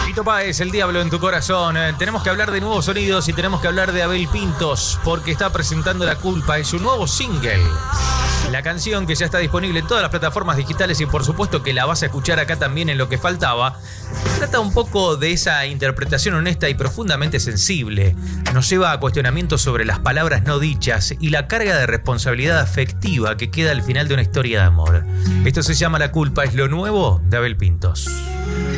Fito Páez, El Diablo en tu Corazón. Tenemos que hablar de nuevos sonidos y tenemos que hablar de Abel Pintos porque está presentando La Culpa en su nuevo single. La canción que ya está disponible en todas las plataformas digitales y por supuesto que la vas a escuchar acá también en Lo que faltaba. Trata un poco de esa interpretación honesta y profundamente sensible. Nos lleva a cuestionamientos sobre las palabras no dichas y la carga de responsabilidad afectiva que queda al final de una historia de amor. Esto se llama La Culpa, es lo nuevo de Abel Pintos.